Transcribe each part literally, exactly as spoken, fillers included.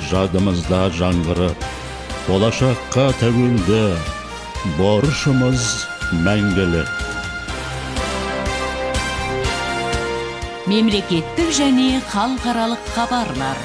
жадымызда жаңғырып, болашаққа тәуелді, борышымыз мәңгілік. Мемлекеттік және халықаралық хабарлар.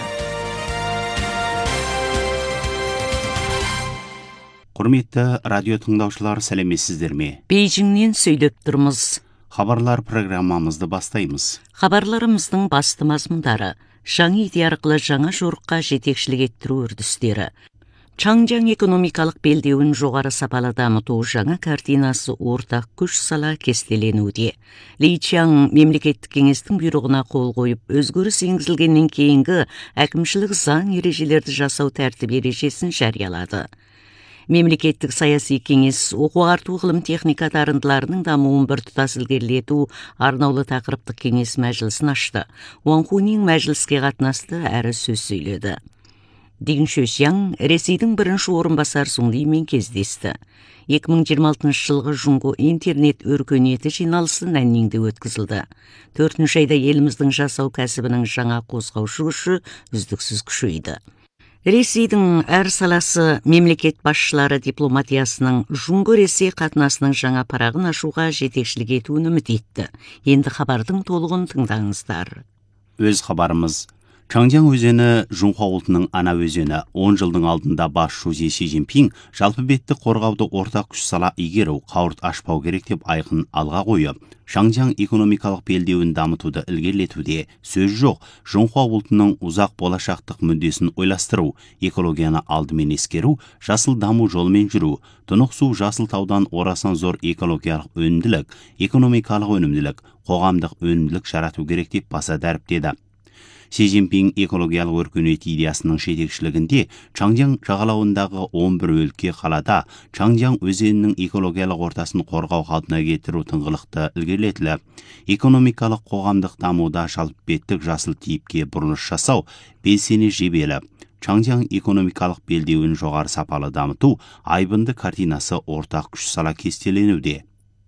Құрметті радио тыңдаушылар, сәлеметсіздер ме? Бейжіңнен сөйлеп тұрмыз. Хабарлар программамызды бастаймыз. Хабарларымыздың басты мазмұндары: жаңа идея арқылы жаңа жорыққа жетекшілік еттіру үрдістері, Чаңжаң экономикалық белдеуін жоғары сапалы дамыту жаңа картинасы ортақ күш сала кестеленуде. Ли Чаң мемлекеттік кеңестің бұйрығына қол қойып, өзгеріс енгізілгеннен кейінгі әкімшілік заң ережелерді жасау тәртіп ережесін жариялады. Мемлекеттік саяси кеңес оқу арту ғылым техника дарындыларының дамуын біртұтас ілгерілету арнаулы тақырыптық кеңес мәжілісін ашты. Уан Хунин мәжіліске қатынасты әрі сөз сөйледі. Дин Шөсяң Ресейдің бірінші орынбасар Сун Лимен кездесті. екі мың жиырма алтыншы жылғы Жұңго интернет өркениеті жиналысы Наннинде өткізілді. Төртінші айда еліміздің жасау кәсібінің жаңа қозғаушы күші үздіксіз күшейді. Ресейдің әр саласы мемлекет басшылары дипломатиясының Жұңго Ресей қатынасының жаңа парағын ашуға жетекшілік етуін үміт етті. Енді хабардың толығын тыңдаңыздар. Өз хабарымыз: Чаңжаң өзені Жұңхуа ұлтының ана өзені. он жылдың алдында басшы Си Цзиньпин жалпы бетті қорғауды ортақ күш сала игеру, қауырт ашпау керек деп айқын алға қойып, Чаңжаң экономикалық белдеуін дамытуды ілгерілетуде сөз жоқ. Жұңхуа ұлтының ұзақ болашақтық мүддесін ойластыру, экологияны алдымен ескеру, жасыл даму жолымен жүру, тұнық су жасыл таудан орасан зор экологиялық өнімділік, экономикалық өнімділік, қоғамдық өнімділік жарату керек деп баса дәріптеді. Си Цзиньпин экологиялық өркениет идеясының жетекшілігінде Чаңжаң жағалауындағы он бір өлке қалада Чаңжаң өзенінің экологиялық ортасын қорғау қалпына келтіру тыңғылықты ілгерілетіліп, экономикалық қоғамдық дамуда жалпы беттік жасыл типке бұрылыс жасау белсене жебелі. Чаңжаң экономикалық белдеуін жоғары сапалы дамыту айбынды картинасы ортақ күш сала кестеленуде.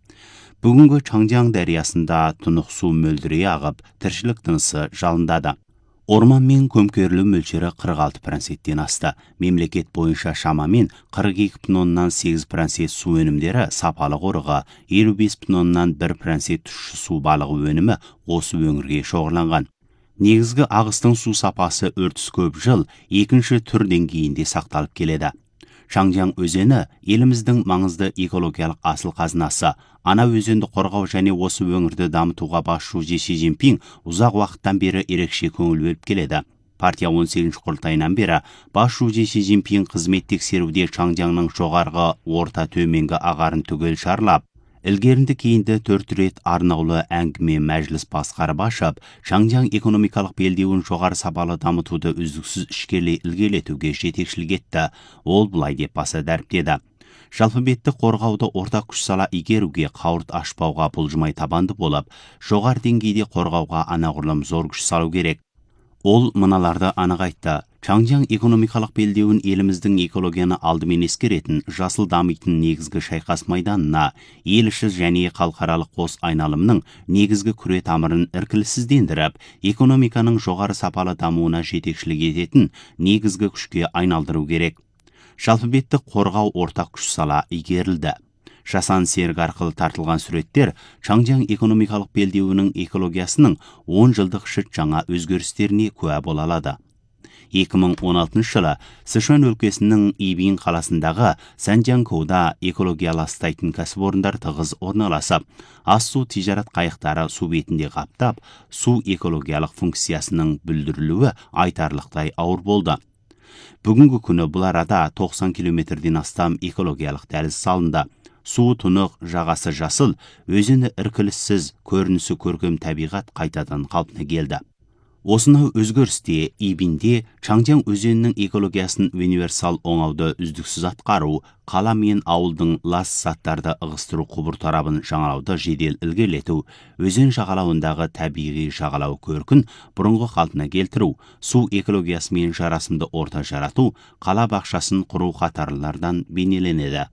Бүгінгі Чаңжаң дариясында тұнық су мөлдірей ағып, тіршілік тынысы жалындады. Орман мен көмкерілі мөлшері қырық алты проценттен асты. Мемлекет бойынша шамамен қырық екі бүтін оннан сегіз процент су өнімдері сапалы қорығы, елу бес бүтін оннан бір процент тұщы су балығы өнімі осы өңірге шоғырланған. Негізгі ағыстың су сапасы үрдіс көп жыл екінші түр деңгейінде сақталып келеді. Чаңжаң өзені еліміздің маңызды экологиялық асыл қазынасы. Ана өзенді қорғау және осы өңірді дамытуға басшы Си Цзиньпин ұзақ уақыттан бері ерекше көңіл бөліп келеді. Партия он сегізінші құрылтайынан бері басшы Си Цзиньпин қызмет тексеруде Чаңжаңның жоғарғы, орта, төменгі ағарын түгел шарлап, ілгерінді кейінді төрт рет арнаулы әңгіме мәжіліс басқарып ашып, Чаңжаң экономикалық белдеуін жоғары сапалы дамытуды үздіксіз ішкерлей ілгерілетуге жетекшілік етті. Ол бұлай деп баса дәріптеді: жалпы бетті қорғауды ортақ күш сала игеруге, қауырт ашпауға бұлжымай табанды болып, жоғары деңгейде қорғауға анағұрлым зор күш салу керек. Ол мыналарды анық айтты: Чаңжаң экономикалық белдеуін еліміздің экологияны алдымен ескеретін, жасыл дамитын негізгі шайқас майданына, ел іші және халықаралық қос айналымның негізгі күре тамырын іркіліссіздендіріп, экономиканың жоғары сапалы дамуына жетекшілік ететін негізгі күшке айналдыру керек. Жалпы бетті қорғау ортақ күш сала игерілді. Жасан серік арқылы тартылған суреттер Чаңжаң экономикалық белдеуінің экологиясының он жылдық шыт жаңа өзгерістеріне куә бола алады. екі мың он алтыншы жылы Сычуань өлкесінің Ибин қаласындағы Санжанкоуда экология ластайтын кәсіпорындар тығыз орналасып, ас су тижарат қайықтары су бетінде қаптап, су экологиялық функциясының бүлдірілуі айтарлықтай ауыр болды. Бүгінгі күні бұл арада тоқсан километрден астам экологиялық дәліз салынды. Су тұнық, жағасы жасыл, өзені іркіліссіз, көрінісі көркем табиғат қайтадан қалпына келді. Осынау өзгерісте Ибинде Чаңжаң өзенінің экологиясын универсал оңауды үздіксіз атқару, қала мен ауылдың лас заттарды ығыстыру құбыр тарабын жаңалауды жедел ілгерілету, өзен жағалауындағы табиғи жағалау көркін бұрынғы қалпына келтіру, су экологиясымен жарасымды орта жарату, қала бақшасын құру қатарлардан бейнеленеді.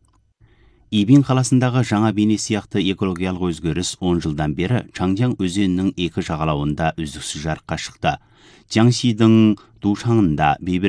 Ибин қаласындағы жаңа бейне сияқты экологиялық өзгеріс он жылдан бері Чаңжаң өзенінің екі жағалауында үздіксіз жарыққа шықты. Jiangxiдің Душаңында бейбіт